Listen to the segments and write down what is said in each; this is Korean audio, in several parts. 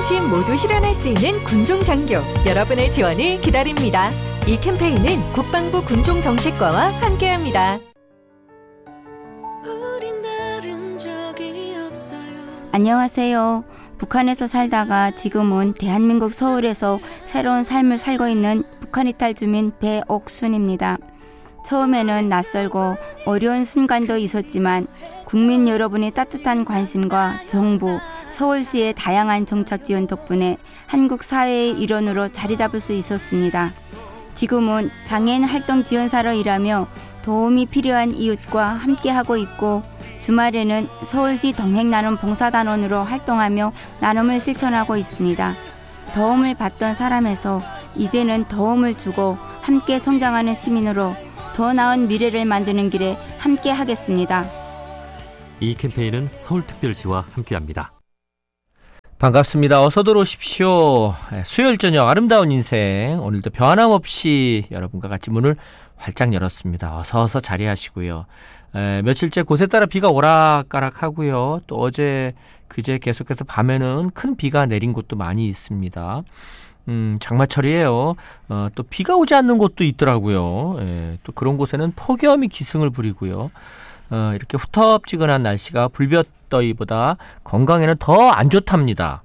안심 모두 실현할 수 있는 군종장교, 여러분의 지원을 기다립니다. 이 캠페인은 국방부 군종정책과와 함께합니다. 안녕하세요. 북한에서 살다가 지금은 대한민국 서울에서 새로운 삶을 살고 있는 북한 이탈 주민 배옥순입니다. 처음에는 낯설고 어려운 순간도 있었지만 국민 여러분의 따뜻한 관심과 정부, 서울시의 다양한 정책 지원 덕분에 한국 사회의 일원으로 자리 잡을 수 있었습니다. 지금은 장애인 활동 지원사로 일하며 도움이 필요한 이웃과 함께하고 있고, 주말에는 서울시 동행나눔 봉사단원으로 활동하며 나눔을 실천하고 있습니다. 도움을 받던 사람에서 이제는 도움을 주고 함께 성장하는 시민으로 더 나은 미래를 만드는 길에 함께 하겠습니다. 이 캠페인은 서울특별시와 함께합니다. 반갑습니다. 어서 들어오십시오. 수요일 저녁 아름다운 인생, 오늘도 변함없이 여러분과 같이 문을 활짝 열었습니다. 어서 자리하시고요. 며칠째 곳에 따라 비가 오락가락하고요. 또 어제 그제 계속해서 밤에는 큰 비가 내린 곳도 많이 있습니다. 장마철이에요. 또 비가 오지 않는 곳도 있더라고요. 또 그런 곳에는 폭염이 기승을 부리고요. 이렇게 후텁지근한 날씨가 불볕더위보다 건강에는 더 안 좋답니다.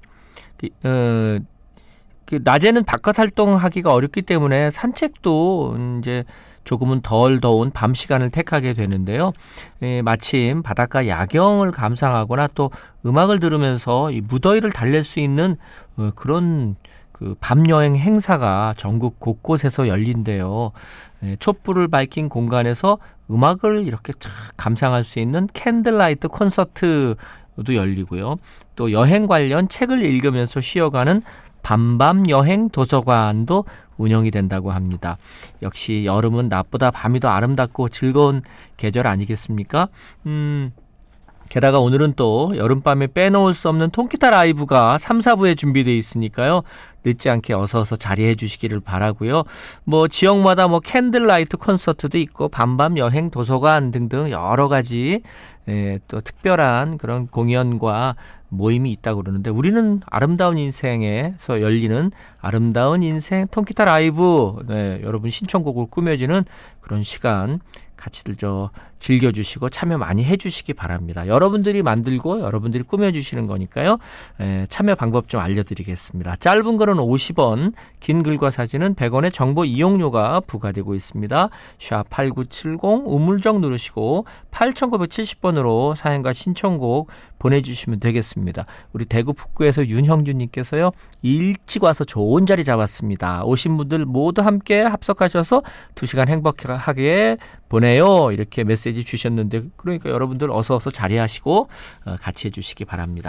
낮에는 바깥 활동하기가 어렵기 때문에 산책도 이제 조금은 덜 더운 밤 시간을 택하게 되는데요. 마침 바닷가 야경을 감상하거나 또 음악을 들으면서 이 무더위를 달랠 수 있는 그런 밤 여행 행사가 전국 곳곳에서 열린대요. 촛불을 밝힌 공간에서 음악을 이렇게 감상할 수 있는 캔들라이트 콘서트도 열리고요. 또 여행 관련 책을 읽으면서 쉬어가는 밤밤 여행 도서관도 운영이 된다고 합니다. 역시 여름은 낮보다 밤이 더 아름답고 즐거운 계절 아니겠습니까? 게다가 오늘은 또 여름밤에 빼놓을 수 없는 통기타 라이브가 3, 4부에 준비되어 있으니까요. 늦지 않게 어서 자리해 주시기를 바라고요. 지역마다 캔들라이트 콘서트도 있고 밤밤 여행 도서관 등등 여러 가지 또 특별한 그런 공연과 모임이 있다고 그러는데, 우리는 아름다운 인생에서 열리는 아름다운 인생 통기타 라이브, 여러분 신청곡을 꾸며지는 그런 시간 같이들 즐겨주시고 참여 많이 해주시기 바랍니다. 여러분들이 만들고 여러분들이 꾸며주시는 거니까요. 참여 방법 좀 알려드리겠습니다. 짧은 글은 50원, 긴 글과 사진은 100원의 정보 이용료가 부과되고 있습니다. 샵8970 우물정 누르시고 8970번으로 사연과 신청곡 보내주시면 되겠습니다. 우리 대구 북구에서 윤형준님께서요, 일찍 와서 좋은 자리 잡았습니다. 오신 분들 모두 함께 합석하셔서 2시간 행복하게 보내요, 이렇게 메시지 주셨는데, 그러니까 여러분들 어서 자리하시고 같이 해주시기 바랍니다.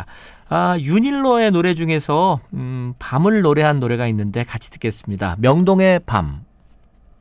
윤일로의 노래 중에서 밤을 노래한 노래가 있는데 같이 듣겠습니다. 명동의 밤.